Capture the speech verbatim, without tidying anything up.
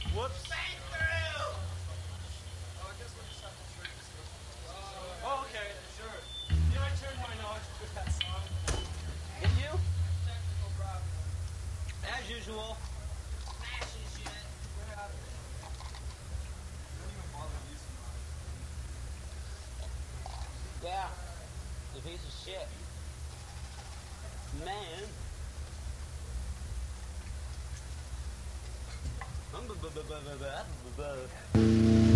Whoops. Oh, okay, sure. You know, I turned my knowledge to that song. Did you? Technical problem. As usual. Smashing shit. Yeah. The piece of shit. Man. I'm